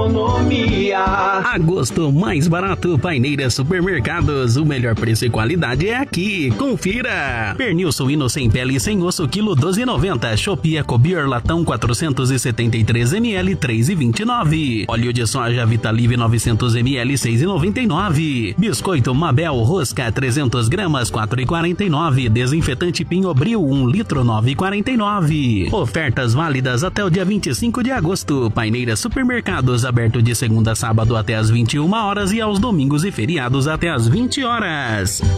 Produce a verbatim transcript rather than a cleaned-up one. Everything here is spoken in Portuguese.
economia. Agosto mais barato, Paineira Supermercados. O melhor preço e qualidade é aqui. Confira. Pernil suíno sem pele e sem osso, quilo doze e noventa. Chopp Ecobeer latão quatrocentos e setenta e três mililitros, três e vinte e nove. Óleo de soja Vitalive novecentos mililitros, seis e noventa e nove. Biscoito Mabel Rosca trezentos gramas, quatro e quarenta e nove. Desinfetante Pinhobril um litro, nove e quarenta e nove. Ofertas válidas até o dia vinte e cinco de agosto. Paineira Supermercados, aberto de segunda a sábado até as vinte e uma horas e aos domingos e feriados até as vinte horas.